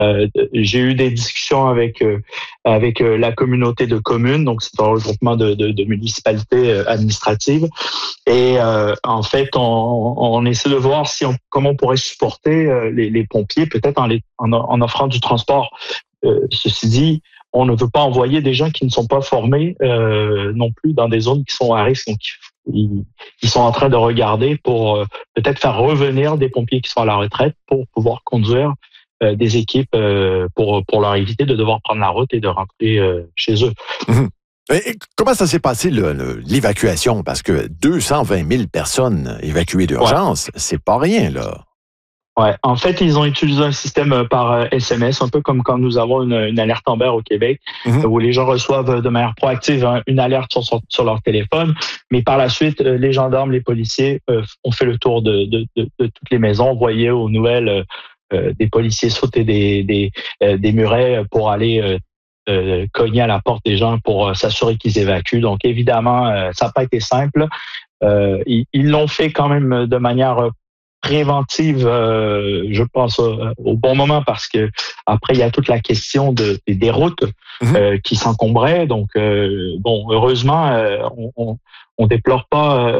J'ai eu des discussions avec la communauté de communes, donc c'est un regroupement de municipalités administratives. Et en fait, on essaie de voir comment on pourrait supporter les pompiers, peut-être en offrant du transport. Ceci dit, on ne veut pas envoyer des gens qui ne sont pas formés non plus dans des zones qui sont à risque. Donc, ils sont en train de regarder pour peut-être faire revenir des pompiers qui sont à la retraite pour pouvoir conduire des équipes pour leur éviter de devoir prendre la route et de rentrer chez eux. Mmh. Et comment ça s'est passé l'évacuation? Parce que 220 000 personnes évacuées d'urgence, c'est pas rien, là. Ouais, en fait, ils ont utilisé un système par SMS, un peu comme quand nous avons une alerte Amber au Québec, où les gens reçoivent de manière proactive une alerte sur leur téléphone. Mais par la suite, les gendarmes, les policiers ont fait le tour de toutes les maisons. On voyait aux nouvelles des policiers sauter des murets pour aller cogner à la porte des gens pour s'assurer qu'ils évacuent. Donc évidemment, ça n'a pas été simple. Ils l'ont fait quand même de manière préventive, je pense, au bon moment, parce que après il y a toute la question des routes qui s'encombraient. Donc heureusement, on déplore pas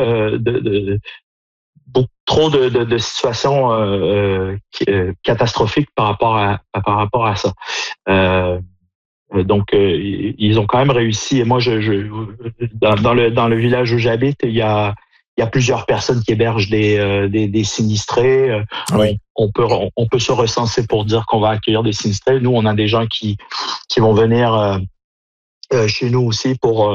trop de situations catastrophiques par rapport à ça. Donc ils ont quand même réussi. Et moi, dans le village où j'habite, il y a plusieurs personnes qui hébergent des sinistrés. Oui. On peut se recenser pour dire qu'on va accueillir des sinistrés. Nous, on a des gens qui vont venir chez nous aussi pour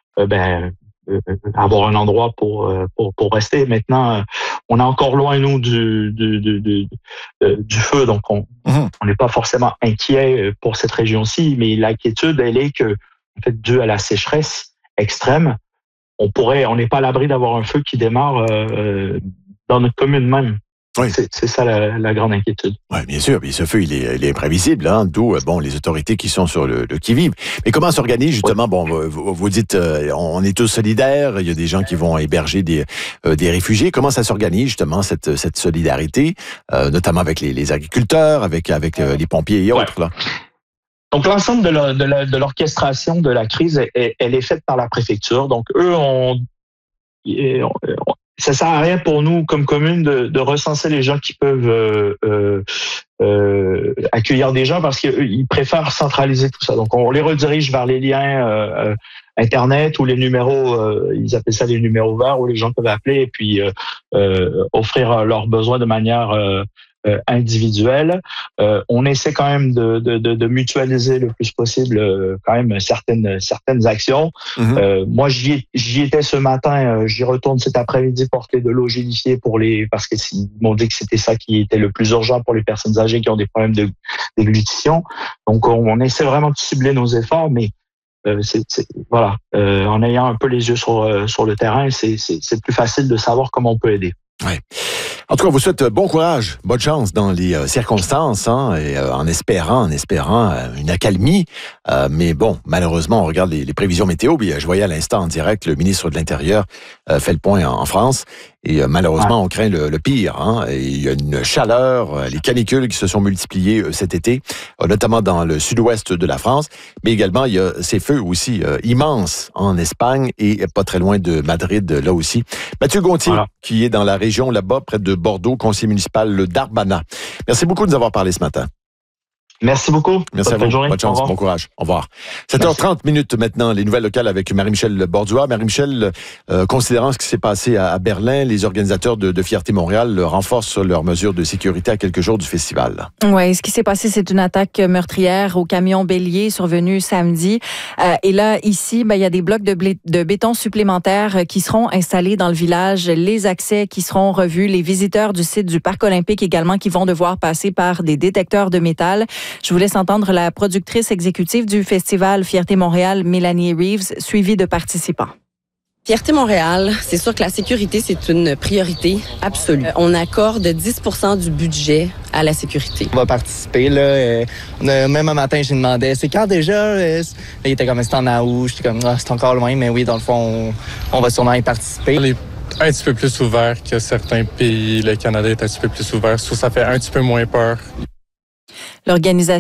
avoir un endroit pour rester. Maintenant, on est encore loin, nous, du feu, donc on n'est pas forcément inquiet pour cette région-ci, mais l'inquiétude, elle est que, en fait, due à la sécheresse extrême, on n'est pas à l'abri d'avoir un feu qui démarre dans notre commune même. Oui. C'est ça la grande inquiétude. Oui, bien sûr. Puis ce feu, il est imprévisible, hein, d'où les autorités qui sont sur le qui-vive. Mais comment s'organise justement? Bon, vous dites, on est tous solidaires. Il y a des gens qui vont héberger des réfugiés. Comment ça s'organise justement cette solidarité, notamment avec les agriculteurs, avec les pompiers et autres là? Donc, l'ensemble de l'orchestration de la crise, elle est faite par la préfecture. Donc, eux, ça sert à rien pour nous, comme commune, de recenser les gens qui peuvent accueillir des gens, parce qu'ils préfèrent centraliser tout ça. Donc, on les redirige vers les liens Internet ou les numéros, ils appellent ça les numéros verts, où les gens peuvent appeler et puis offrir leurs besoins de manière individuelle. On essaie quand même de mutualiser le plus possible quand même certaines actions. Moi, j'y étais ce matin, j'y retourne cet après-midi porter de l'eau gélifiée parce qu'ils m'ont dit que c'était ça qui était le plus urgent pour les personnes âgées qui ont des problèmes de déglutition. Donc, on essaie vraiment de cibler nos efforts, mais voilà, en ayant un peu les yeux sur le terrain, c'est plus facile de savoir comment on peut aider. Ouais. En tout cas, on vous souhaite bon courage, bonne chance dans les circonstances, hein, et en espérant une accalmie. Mais bon, malheureusement, on regarde les prévisions météo. Puis, je voyais à l'instant en direct le ministre de l'Intérieur fait le point en France. Et malheureusement, on craint le pire. Hein. Et il y a une chaleur, les canicules qui se sont multipliées cet été, notamment dans le sud-ouest de la France. Mais également, il y a ces feux aussi immenses en Espagne et pas très loin de Madrid, là aussi. Mathieu Gontier, qui est dans la région là-bas, près de Bordeaux, conseiller municipal d'Arbana. Merci beaucoup de nous avoir parlé ce matin. Merci beaucoup. Merci à vous. Bonne chance, bon courage. Au revoir. 7h30 minutes maintenant, les nouvelles locales avec Marie-Michel Bordua. Marie-Michel, considérant ce qui s'est passé à Berlin, les organisateurs de Fierté Montréal renforcent leurs mesures de sécurité à quelques jours du festival. Oui, ce qui s'est passé, c'est une attaque meurtrière au camion bélier survenue samedi. Et là, ici, il y a des blocs de béton supplémentaires qui seront installés dans le village, les accès qui seront revus, les visiteurs du site du Parc olympique également qui vont devoir passer par des détecteurs de métal. Je vous laisse entendre la productrice exécutive du festival Fierté Montréal, Mélanie Reeves, suivie de participants. Fierté Montréal, c'est sûr que la sécurité, c'est une priorité absolue. On accorde 10% du budget à la sécurité. On va participer, là. Même un matin, j'ai demandé, c'est quand déjà? Là, il était comme, c'est en août. J'étais comme, c'est encore loin, mais oui, dans le fond, on va sûrement y participer. On est un petit peu plus ouvert que certains pays. Le Canada est un petit peu plus ouvert, ça fait un petit peu moins peur. L'organisation